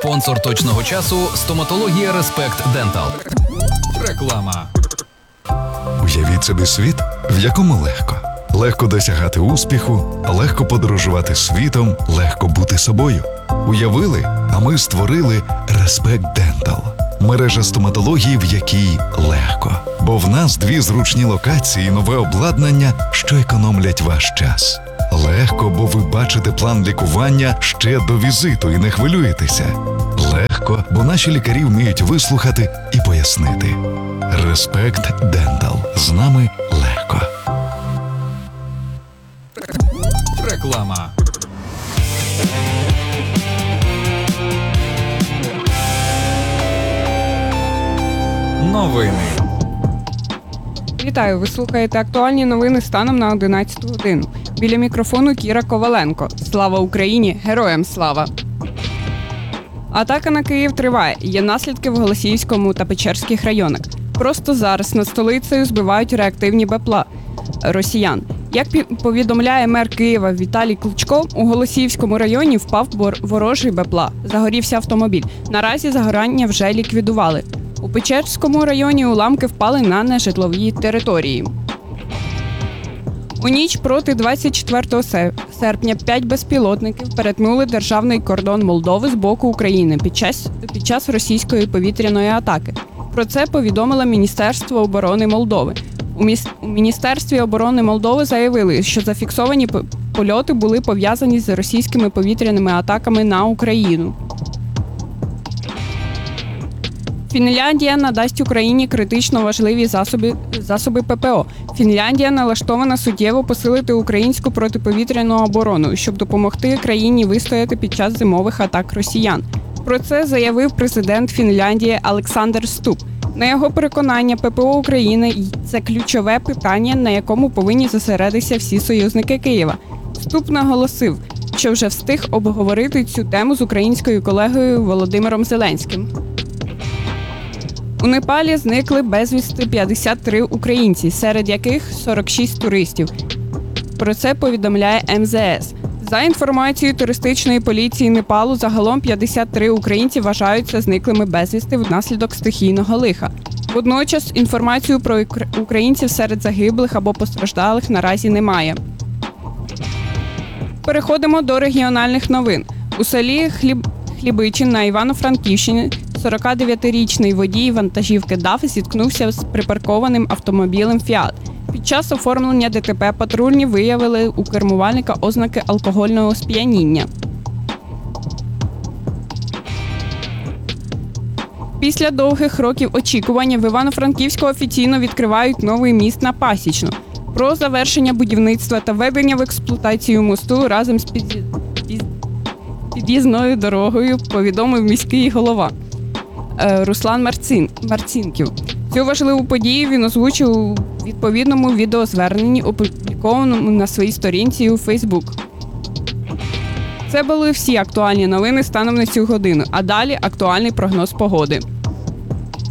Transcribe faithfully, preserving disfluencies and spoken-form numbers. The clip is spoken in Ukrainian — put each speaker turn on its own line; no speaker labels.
Спонсор точного часу – стоматологія Респект Дентал. Реклама.
Уявіть собі світ, в якому легко. Легко досягати успіху, легко подорожувати світом, легко бути собою. Уявили, а ми створили Респект Дентал. Мережа стоматології, в якій легко. Бо в нас дві зручні локації і нове обладнання, що економлять ваш час. Легко, бо ви бачите план лікування ще до візиту і не хвилюєтеся. Легко, бо наші лікарі вміють вислухати і пояснити. Респект Дентал. З нами легко.
Реклама. Новини.
Вітаю, ви слухаєте актуальні новини станом на одинадцяту годину. Біля мікрофону Кіра Коваленко. Слава Україні! Героям слава! Атака на Київ триває. Є наслідки в Голосіївському та Печерських районах. Просто зараз над столицею збивають реактивні БПЛА росіян. Як повідомляє мер Києва Віталій Кличко, у Голосіївському районі впав ворожий БПЛА. Загорівся автомобіль. Наразі загорання вже ліквідували. У Печерському районі уламки впали на нежитлові території. У ніч проти двадцять четвертого серпня п'ять безпілотників перетнули державний кордон Молдови з боку України під час, під час російської повітряної атаки. Про це повідомило Міністерство оборони Молдови. У, міс... у Міністерстві оборони Молдови заявили, що зафіксовані польоти були пов'язані з російськими повітряними атаками на Україну. Фінляндія надасть Україні критично важливі засоби, засоби ППО. Фінляндія налаштована суттєво посилити українську протиповітряну оборону, щоб допомогти країні вистояти під час зимових атак росіян. Про це заявив президент Фінляндії Олександр Ступ. На його переконання, ППО України – це ключове питання, на якому повинні зосередитися всі союзники Києва. Ступ наголосив, що вже встиг обговорити цю тему з українською колегою Володимиром Зеленським. У Непалі зникли безвісти п'ятдесят три українці, серед яких сорок шість туристів. Про це повідомляє ем зе ес. За інформацією туристичної поліції Непалу, загалом п'ятдесят три українці вважаються зниклими безвісти внаслідок стихійного лиха. Водночас інформацію про українців серед загиблих або постраждалих наразі немає. Переходимо до регіональних новин. У селі Хліб... Хлібичин на Івано-Франківщині сорокадев'ятирічний водій вантажівки даф зіткнувся з припаркованим автомобілем «Фіат». Під час оформлення де те пе патрульні виявили у кермувальника ознаки алкогольного сп'яніння. Після довгих років очікування в Івано-Франківську офіційно відкривають новий міст на Пасічну. Про завершення будівництва та введення в експлуатацію мосту разом з під... під'їзною дорогою повідомив міський голова Руслан Марцин... Марцінків. Цю важливу подію він озвучив у відповідному відеозверненні, опублікованому на своїй сторінці у Фейсбук. Це були всі актуальні новини станом на цю годину, а далі актуальний прогноз погоди.